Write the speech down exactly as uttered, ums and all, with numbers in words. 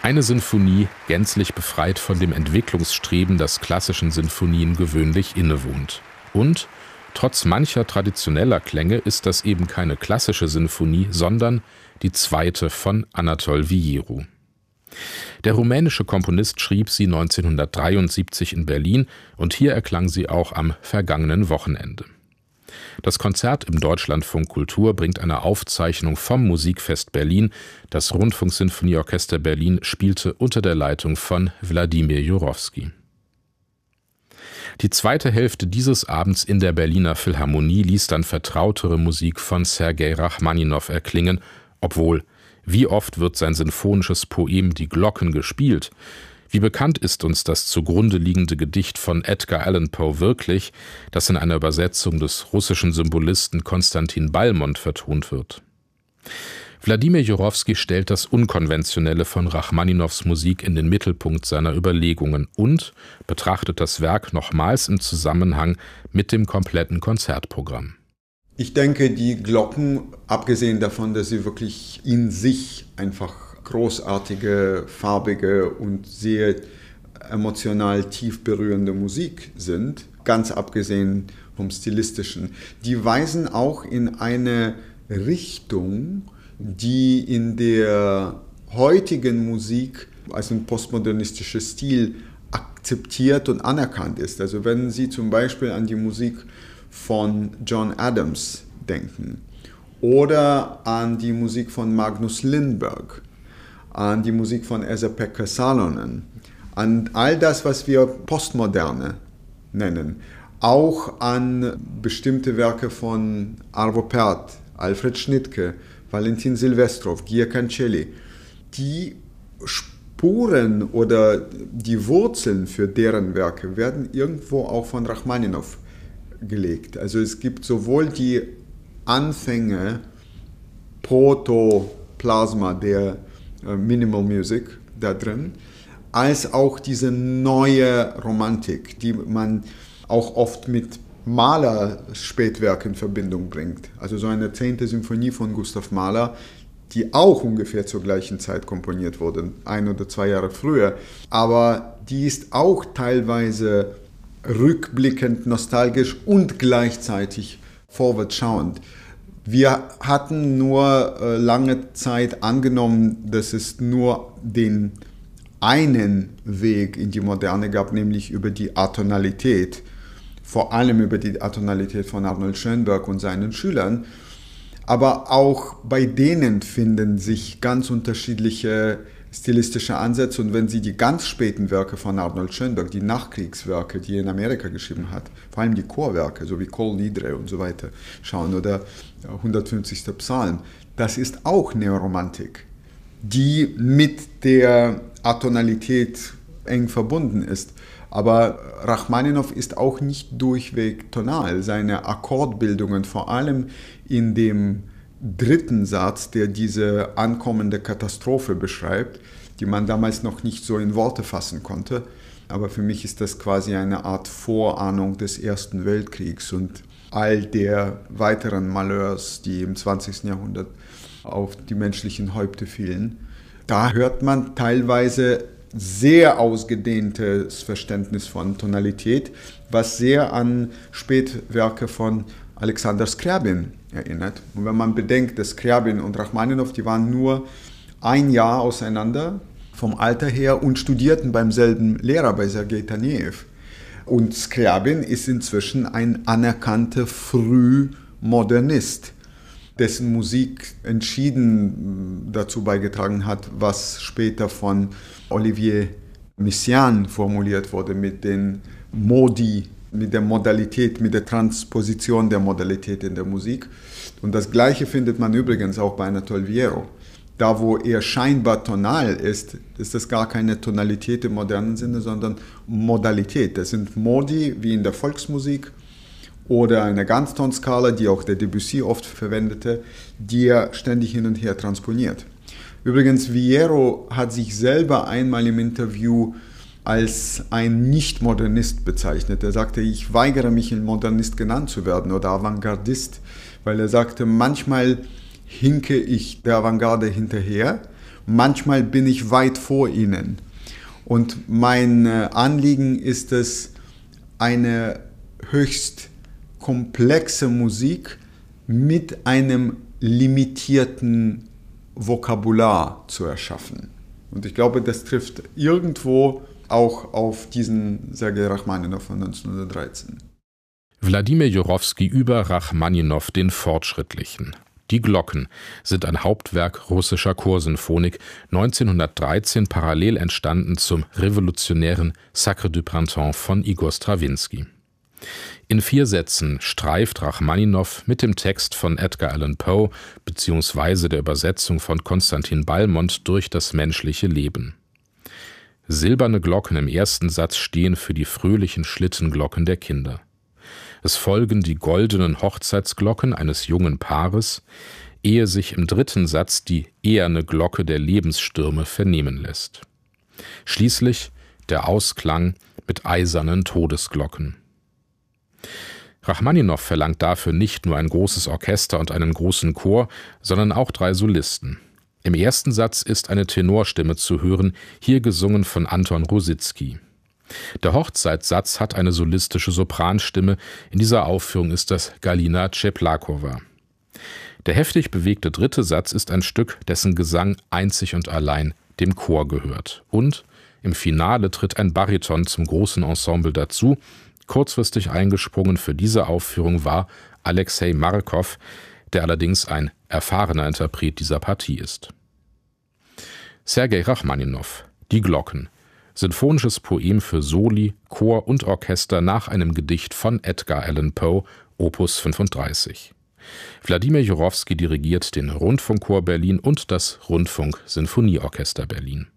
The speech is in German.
Eine Sinfonie gänzlich befreit von dem Entwicklungsstreben, das klassischen Sinfonien gewöhnlich innewohnt. Und trotz mancher traditioneller Klänge ist das eben keine klassische Sinfonie, sondern die zweite von Anatol Vieru. Der rumänische Komponist schrieb sie neunzehnhundertdreiundsiebzig in Berlin und hier erklang sie auch am vergangenen Wochenende. Das Konzert im Deutschlandfunk Kultur bringt eine Aufzeichnung vom Musikfest Berlin. Das Rundfunksinfonieorchester Berlin spielte unter der Leitung von Wladimir Jurowski. Die zweite Hälfte dieses Abends in der Berliner Philharmonie ließ dann vertrautere Musik von Sergei Rachmaninow erklingen, obwohl, wie oft wird sein sinfonisches Poem Die Glocken gespielt? Wie bekannt ist uns das zugrunde liegende Gedicht von Edgar Allan Poe wirklich, das in einer Übersetzung des russischen Symbolisten Konstantin Balmont vertont wird? Wladimir Jurowski stellt das Unkonventionelle von Rachmaninows Musik in den Mittelpunkt seiner Überlegungen und betrachtet das Werk nochmals im Zusammenhang mit dem kompletten Konzertprogramm. Ich denke, die Glocken, abgesehen davon, dass sie wirklich in sich einfach großartige, farbige und sehr emotional tief berührende Musik sind, ganz abgesehen vom Stilistischen, die weisen auch in eine Richtung, die in der heutigen Musik als ein postmodernistischer Stil akzeptiert und anerkannt ist. Also wenn Sie zum Beispiel an die Musik von John Adams denken oder an die Musik von Magnus Lindberg, an die Musik von Esa-Pekka Salonen, an all das, was wir Postmoderne nennen, auch an bestimmte Werke von Arvo Pärt, Alfred Schnittke, Valentin Silvestrov, Gia Cancelli. Die Spuren oder die Wurzeln für deren Werke werden irgendwo auch von Rachmaninow gelegt. Also es gibt sowohl die Anfänge, Protoplasma der Minimal Music da drin, als auch diese neue Romantik, die man auch oft mit Mahler-Spätwerk in Verbindung bringt. Also so eine zehnte Symphonie von Gustav Mahler, die auch ungefähr zur gleichen Zeit komponiert wurde, ein oder zwei Jahre früher. Aber die ist auch teilweise rückblickend, nostalgisch und gleichzeitig vorwärtsschauend. Wir hatten nur äh, lange Zeit angenommen, dass es nur den einen Weg in die Moderne gab, nämlich über die Atonalität, vor allem über die Atonalität von Arnold Schönberg und seinen Schülern. Aber auch bei denen finden sich ganz unterschiedliche stilistische Ansätze. Und wenn Sie die ganz späten Werke von Arnold Schönberg, die Nachkriegswerke, die er in Amerika geschrieben hat, vor allem die Chorwerke, so wie Kol Nidre und so weiter, schauen oder hundertfünfzigster Psalm, das ist auch Neoromantik, die mit der Atonalität eng verbunden ist. Aber Rachmaninow ist auch nicht durchweg tonal. Seine Akkordbildungen, vor allem in dem dritten Satz, der diese ankommende Katastrophe beschreibt, die man damals noch nicht so in Worte fassen konnte. Aber für mich ist das quasi eine Art Vorahnung des Ersten Weltkriegs und all der weiteren Malheurs, die im zwanzigsten Jahrhundert auf die menschlichen Häupter fielen. Da hört man teilweise sehr ausgedehntes Verständnis von Tonalität, was sehr an Spätwerke von Alexander Skriabin erinnert. Und wenn man bedenkt, dass Skriabin und Rachmaninow, die waren nur ein Jahr auseinander vom Alter her und studierten beim selben Lehrer, bei Sergei Tanejew. Und Skriabin ist inzwischen ein anerkannter Frühmodernist, dessen Musik entschieden dazu beigetragen hat, was später von Olivier Messiaen formuliert wurde mit den Modi, mit der Modalität, mit der Transposition der Modalität in der Musik. Und das Gleiche findet man übrigens auch bei Anatol Vieru. Da, wo er scheinbar tonal ist, ist das gar keine Tonalität im modernen Sinne, sondern Modalität. Das sind Modi wie in der Volksmusik oder eine Ganztonskala, die auch der Debussy oft verwendete, die er ständig hin und her transponiert. Übrigens, Vieru hat sich selber einmal im Interview als ein Nicht-Modernist bezeichnet. Er sagte, ich weigere mich, ein Modernist genannt zu werden oder Avantgardist, weil er sagte, manchmal hinke ich der Avantgarde hinterher, manchmal bin ich weit vor ihnen. Und mein Anliegen ist es, eine höchst komplexe Musik mit einem limitierten Vokabular zu erschaffen. Und ich glaube, das trifft irgendwo auch auf diesen Sergei Rachmaninow von neunzehnhundertdreizehn. Wladimir Jurowski über Rachmaninow den Fortschrittlichen. Die Glocken sind ein Hauptwerk russischer Chorsinfonik, neunzehnhundertdreizehn parallel entstanden zum revolutionären Sacre du Printemps von Igor Strawinski. In vier Sätzen streift Rachmaninow mit dem Text von Edgar Allan Poe bzw. der Übersetzung von Konstantin Balmont durch das menschliche Leben. Silberne Glocken im ersten Satz stehen für die fröhlichen Schlittenglocken der Kinder. Es folgen die goldenen Hochzeitsglocken eines jungen Paares, ehe sich im dritten Satz die eherne Glocke der Lebensstürme vernehmen lässt. Schließlich der Ausklang mit eisernen Todesglocken. Rachmaninow verlangt dafür nicht nur ein großes Orchester und einen großen Chor, sondern auch drei Solisten. Im ersten Satz ist eine Tenorstimme zu hören, hier gesungen von Anton Rositzky. Der Hochzeitssatz hat eine solistische Sopranstimme, in dieser Aufführung ist das Galina Cheplakowa. Der heftig bewegte dritte Satz ist ein Stück, dessen Gesang einzig und allein dem Chor gehört. Und im Finale tritt ein Bariton zum großen Ensemble dazu. Kurzfristig eingesprungen für diese Aufführung war Alexei Markow, der allerdings ein erfahrener Interpret dieser Partie ist. Sergei Rachmaninow, Die Glocken, sinfonisches Poem für Soli, Chor und Orchester nach einem Gedicht von Edgar Allan Poe, Opus fünfunddreißig. Wladimir Jurowski dirigiert den Rundfunkchor Berlin und das Rundfunk-Sinfonieorchester Berlin.